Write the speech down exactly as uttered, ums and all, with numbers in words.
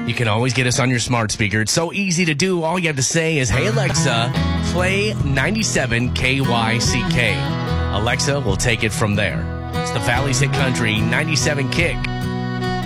You can always get us on your smart speaker. It's so easy to do. All you have to say is, hey, Alexa, play ninety-seven K Y C K. Alexa will take it from there. It's the Valley's Hit Country ninety-seven Kick.